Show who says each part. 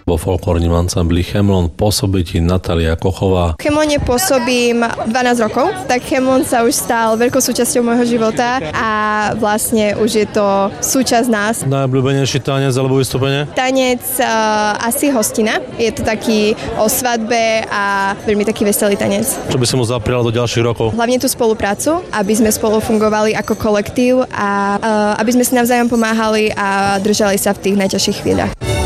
Speaker 1: Vo folklórnym ansambli Chemlon pôsobí Natália Kochová.
Speaker 2: V Chemlone pôsobím 12 rokov, tak Chemlon sa už stal veľkou súčasťou môjho života a vlastne už je to súčasť nás.
Speaker 1: Najobľúbenejší tanec alebo vystúpenie?
Speaker 2: Tanec asi hostina. Je to taký o svadbe a veľmi taký veselý tanec.
Speaker 1: Čo by si mu zapriala do ďalších rokov?
Speaker 2: Hlavne tú spoluprácu, aby sme spolu fungovali ako kolektív a aby sme si navzájom pomáhali a držali sa v tých najťažších chvíľach.